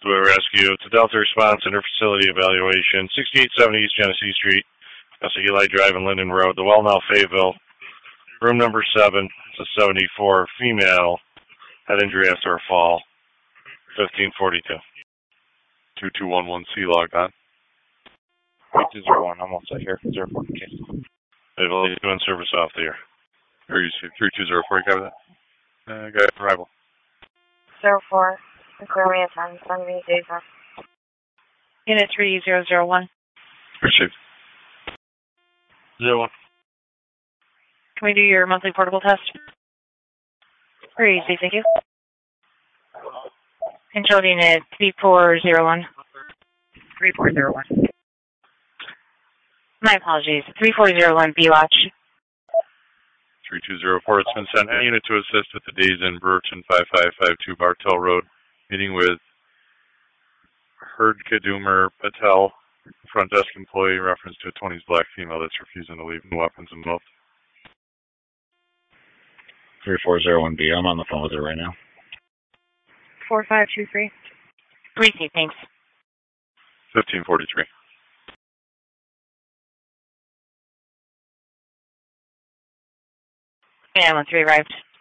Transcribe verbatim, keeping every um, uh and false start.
Dewey Rescue. It's a Delta response under facility evaluation. sixty-eight seventy East Genesee Street. That's a Eli Drive and Linden Road. The well now Fayetteville. Room number seven. It's a seventy-four female. Head injury after a fall. fifteen forty-two. two two one one C logged on. two zero one, I'm also here. zero four case. Fayetteville doing service off the air. Are you three two zero four, you cover that? Uh, got arrival. zero four. Aquarius on Sunday, Days. Unit three zero zero one. Received. Zero one. Can we do your monthly portable test? Very easy, thank you. Control unit three four zero one. three four zero one. My apologies. three four zero one B Watch. three two zero four, it's been sent. Any unit to assist at the Days Inn Brewerton five five five two Bartell Road. Meeting with Herd Kadumer Patel, front desk employee, reference to a twenties black female that's refusing to leave no weapons involved. three four zero one B, I'm on the phone with her right now. four five two three. Receive, thanks. fifteen forty-three. Yeah, one three arrived.